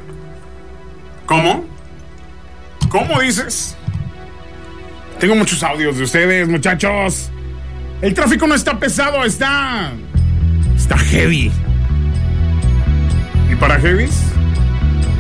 ¿Cómo? ¿Cómo dices? Tengo muchos audios de ustedes, muchachos. El tráfico no está pesado, está heavy. ¿Y para heavies?